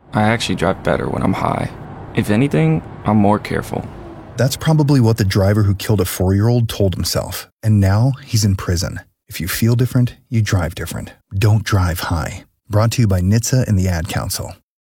I actually drive better when I'm high. If anything, I'm more careful. That's probably what the driver who killed a 4-year-old told himself, and now he's in prison. If you feel different, you drive different. Don't drive high. Brought to you by NHTSA and the Ad Council.